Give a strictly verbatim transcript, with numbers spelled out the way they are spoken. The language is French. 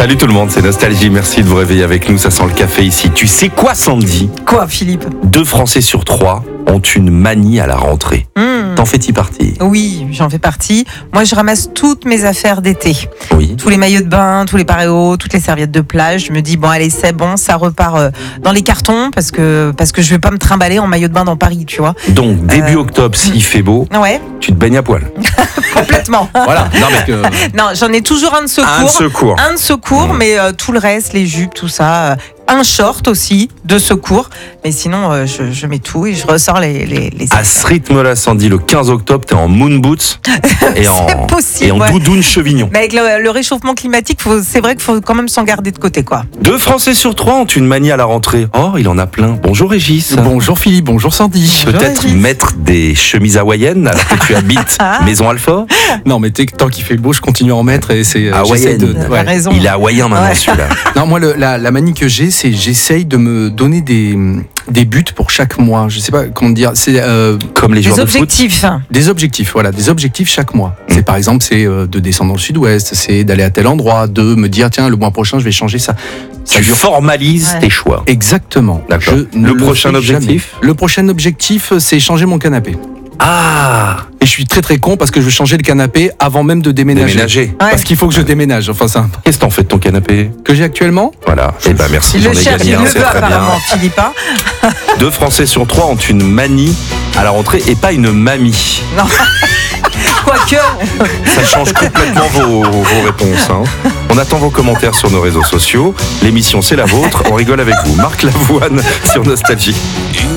Salut tout le monde, c'est Nostalgie. Merci de vous réveiller avec nous. Ça sent le café ici. Tu sais quoi, Sandy ? Quoi, Philippe ? Deux Français sur trois ont une manie à la rentrée. Mmh. T'en fais-tu partie ? Oui, j'en fais partie. Moi, je ramasse toutes mes affaires d'été. Oui. Tous les maillots de bain, tous les paréos, toutes les serviettes de plage. Je me dis, bon, allez, c'est bon, ça repart euh, dans les cartons parce que, parce que je vais pas me trimballer en maillot de bain dans Paris, tu vois. Donc, début Euh, octobre, s'il fait beau, Ouais, tu te baignes à poil. complètement. Voilà. Non, mais que... Non, j'en ai toujours un de secours. Un de secours. Un de secours, Mmh. mais euh, tout le reste, les jupes, tout ça. euh, un short aussi de secours. Mais sinon, euh, je, je mets tout et je ressors les, les, les À ce rythme-là, Sandy, le quinze octobre, t'es en moon boots et en, C'est possible, et en ouais. doudoune chevignon. Mais avec le, le réchauffement climatique, faut, c'est vrai qu'il faut quand même s'en garder de côté, quoi. Deux Français sur trois ont une manie à la rentrée. Oh, il en a plein. Bonjour Régis. Bonjour Philippe, bonjour Sandy. Bonjour, Peut-être Régis. mettre des chemises hawaïennes alors que tu habites Maison Alfort. Non mais t'es- tant qu'il fait beau, je continue à en mettre et c'est. euh, Hawaïenne. j'essaie de- T'as ouais. raison. Il est hawaïen maintenant Ouais. celui-là. Non moi le- la, la manie que j'ai, c'est j'essaye de me donner des des buts pour chaque mois. Je sais pas comment dire. C'est euh, Comme les joueurs Des de foot. objectifs. des objectifs. Voilà, des objectifs chaque mois. C'est par exemple c'est euh, de descendre dans le sud-ouest, c'est d'aller à tel endroit, de me dire tiens le mois prochain je vais changer ça. Ça Tu dure- formalises Ouais. tes choix. Exactement. D'accord. Je ne Le prochain fais jamais. objectif ? Le prochain objectif, c'est changer mon canapé. Ah, Et je suis très très con parce que je veux changer le canapé avant même de déménager. déménager. Ouais. Parce qu'il faut que je déménage. Enfin, c'est un Qu'est-ce que t'en fais de ton canapé ? que j'ai actuellement. Voilà. Eh ben merci, Il j'en le ai cherche, gagné il un, le c'est veut très bien. apparemment, Philippe. hein. Deux Français sur trois ont une manie à la rentrée et pas une mamie. Non. Quoique, Ça change complètement vos, vos réponses. hein. On attend vos commentaires sur nos réseaux sociaux. L'émission c'est la vôtre. On rigole avec vous. Marc Lavoine sur Nostalgie. Une